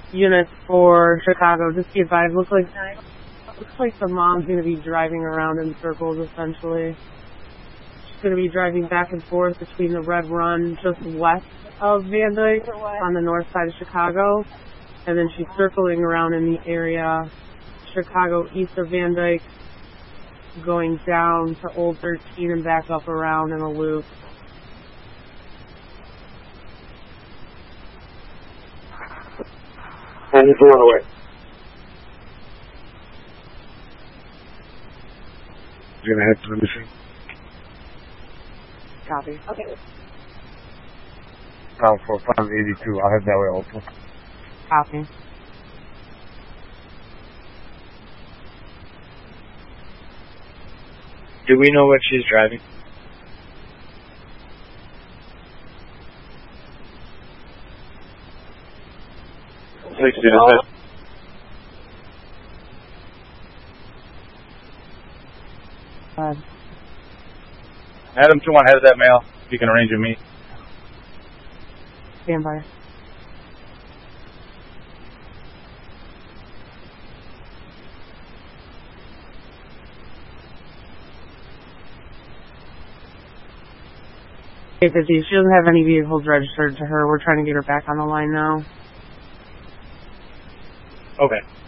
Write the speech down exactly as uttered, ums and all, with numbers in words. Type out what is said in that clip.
units for Chicago. Just be advised, looks like looks like the mom's going to be driving around in circles, essentially. She's going to be driving back and forth between the Red Run just west of Van Dyke on the north side of Chicago, and then she's circling around in the area Chicago east of Van Dyke, going down to Old thirteen and back up around in a loop. And you're going away. You're going to head to the machine? Copy. Okay. Pound four, five eighty-two. I'll head that way also. Copy. Do we know what she's driving? sixty to six. Uh, Adam two one, head of that mail. If you can arrange a meet. stand by. eight fifty. She doesn't have any vehicles registered to her. We're trying to get her back on the line now. Okay.